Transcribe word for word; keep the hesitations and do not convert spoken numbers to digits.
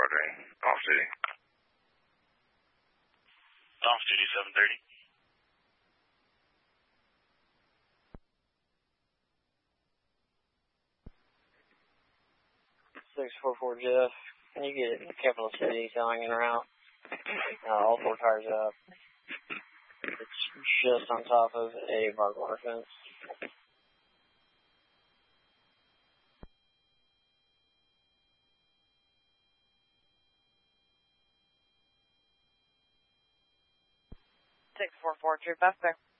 Roger. Off duty. Off duty, seven thirty. six four four Jeff, can you get Capital City telling in or out? Uh, all four tires up. It's just on top of a barbed wire fence. six four four, True Buster.